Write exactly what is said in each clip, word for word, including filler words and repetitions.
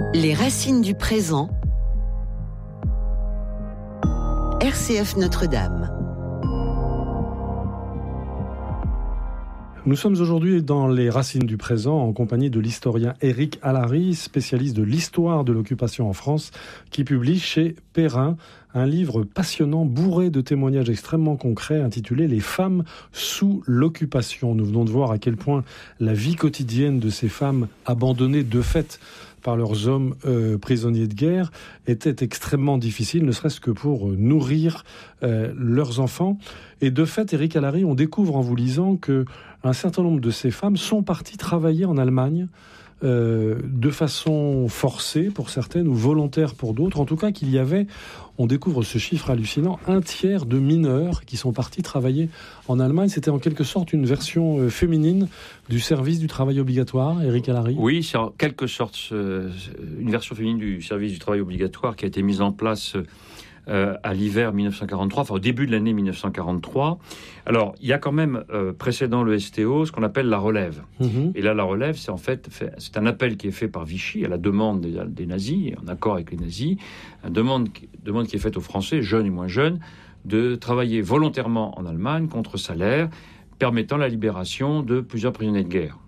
Les racines du présent. R C F Notre-Dame. Nous sommes aujourd'hui dans les racines du présent en compagnie de l'historien Éric Alary, spécialiste de l'histoire de l'occupation en France, qui publie chez Perrin un livre passionnant bourré de témoignages extrêmement concrets intitulé « Les femmes sous l'occupation ». Nous venons de voir à quel point la vie quotidienne de ces femmes abandonnées de fait par leurs hommes euh, prisonniers de guerre était extrêmement difficile, ne serait-ce que pour nourrir euh, leurs enfants. Et de fait, Éric Alary, on découvre en vous lisant que un certain nombre de ces femmes sont parties travailler en Allemagne euh, de façon forcée pour certaines ou volontaire pour d'autres. En tout cas, qu'il y avait, on découvre ce chiffre hallucinant, un tiers de mineurs qui sont partis travailler en Allemagne. C'était en quelque sorte une version euh, féminine du service du travail obligatoire, Éric Alary. Oui, c'est en quelque sorte euh, une version féminine du service du travail obligatoire qui a été mise en place euh, à l'hiver dix-neuf cent quarante-trois, enfin au début de l'année dix-neuf cent quarante-trois. Alors, il y a quand même, euh, précédant le S T O, ce qu'on appelle la relève. Mmh. Et là, la relève, c'est en fait, fait, c'est un appel qui est fait par Vichy à la demande des, des nazis, en accord avec les nazis, une demande, demande qui est faite aux Français, jeunes et moins jeunes, de travailler volontairement en Allemagne contre salaire, permettant la libération de plusieurs prisonniers de guerre.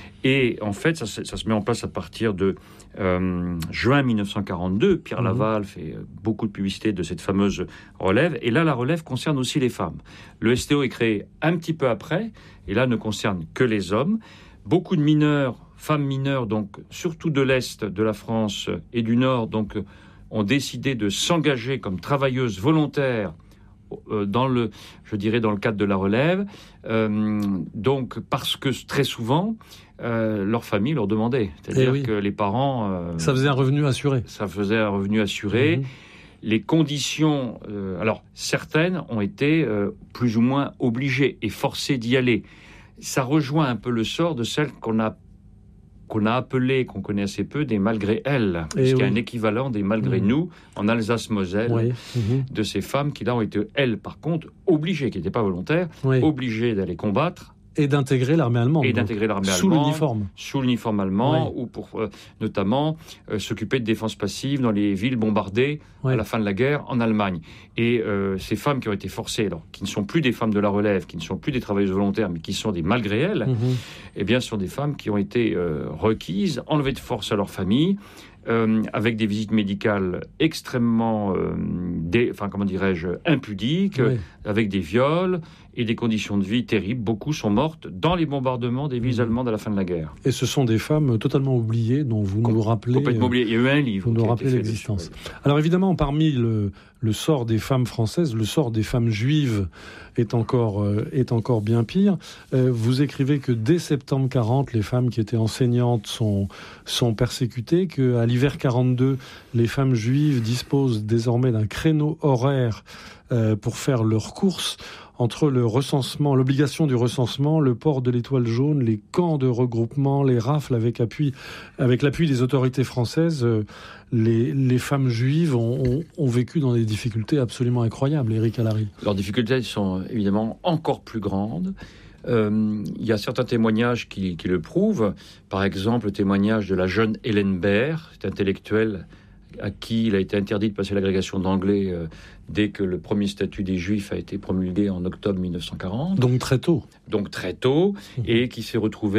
Et en fait, ça, ça se met en place à partir de euh, juin dix-neuf cent quarante-deux. Pierre mmh. Laval fait beaucoup de publicité de cette fameuse relève. Et là, la relève concerne aussi les femmes. Le S T O est créé un petit peu après, et là ne concerne que les hommes. Beaucoup de mineurs, femmes mineures, donc surtout de l'Est de la France et du Nord, donc ont décidé de s'engager comme travailleuses volontaires dans le, je dirais, dans le cadre de la relève. Euh, donc, parce que très souvent, euh, leur famille leur demandait. C'est-à-dire oui. que les parents... Euh, ça faisait un revenu assuré. Ça faisait un revenu assuré. Mmh. Les conditions... Euh, alors, certaines ont été euh, plus ou moins obligées et forcées d'y aller. Ça rejoint un peu le sort de celles qu'on a qu'on a appelé, qu'on connaît assez peu, des malgré elles, parce qu'il y a un équivalent des malgré mmh. nous en Alsace-Moselle, oui. mmh. de ces femmes qui là ont été, elles, par contre, obligées, qui n'étaient pas volontaires, oui. obligées d'aller combattre. Et d'intégrer l'armée allemande. Et d'intégrer l'armée sous allemande. Sous l'uniforme. Sous l'uniforme allemand, oui. ou pour euh, notamment euh, s'occuper de défense passive dans les villes bombardées oui. à la fin de la guerre en Allemagne. Et euh, ces femmes qui ont été forcées, alors, qui ne sont plus des femmes de la relève, qui ne sont plus des travailleuses volontaires, mais qui sont des malgré elles, mm-hmm. eh bien, ce sont des femmes qui ont été euh, requises, enlevées de force à leur famille, Euh, avec des visites médicales extrêmement, euh, dé, enfin comment dirais-je, impudiques, oui. avec des viols et des conditions de vie terribles. Beaucoup sont mortes dans les bombardements des villes mmh. allemandes à la fin de la guerre. Et ce sont des femmes totalement oubliées, dont vous Com- nous rappelez... Complètement oubliées. Il y a eu un livre vous qui nous a rappelez été l'existence. Dessus, oui. Alors évidemment, parmi le, le sort des femmes françaises, le sort des femmes juives est encore, euh, est encore bien pire. Euh, vous écrivez que dès septembre quarante, les femmes qui étaient enseignantes sont, sont persécutées, qu'à l'hiver quarante-deux, les femmes juives disposent désormais d'un créneau horaire euh, pour faire leurs courses. Entre le recensement, l'obligation du recensement, le port de l'étoile jaune, les camps de regroupement, les rafles avec appui, avec l'appui des autorités françaises, euh, les, les femmes juives ont, ont, ont vécu dans des difficultés absolument incroyables, Éric Alary. Leurs difficultés sont évidemment encore plus grandes. Euh, il y a certains témoignages qui, qui le prouvent. Par exemple, le témoignage de la jeune Hélène Baer, cette intellectuelle à qui il a été interdit de passer l'agrégation d'anglais euh, dès que le premier statut des Juifs a été promulgué en octobre dix-neuf cent quarante. Donc très tôt. Donc très tôt, mmh. et qui s'est retrouvée